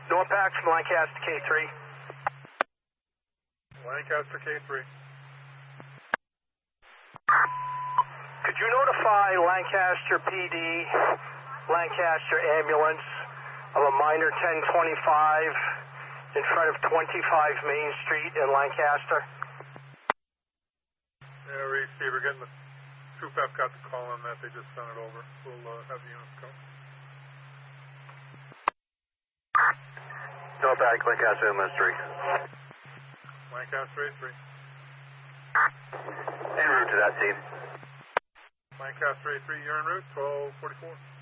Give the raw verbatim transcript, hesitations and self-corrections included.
Norpax from Lancaster K three. Lancaster K three. Could you notify Lancaster P D, Lancaster Ambulance, of a minor ten twenty-five in front of twenty-five Main Street in Lancaster? Yeah, receiver getting the Troop F got the call on that. They just sent it over. We'll uh, have the units go. Norpax, Lancaster M S three. Lancaster A three. En route to that team. Lancaster A three, you're en route, twelve forty-four.